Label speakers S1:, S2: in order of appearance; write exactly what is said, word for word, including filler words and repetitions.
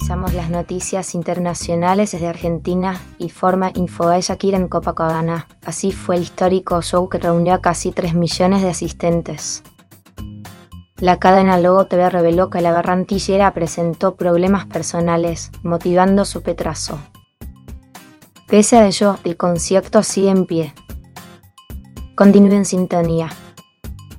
S1: Revisamos las noticias internacionales desde Argentina y forma Infobae Shakira en Copacabana. Así fue el histórico show que reunió a casi tres millones de asistentes. La cadena Logo T V reveló que la barranquillera presentó problemas personales, motivando su retraso. Pese a ello, el concierto sigue en pie. Continúe en sintonía.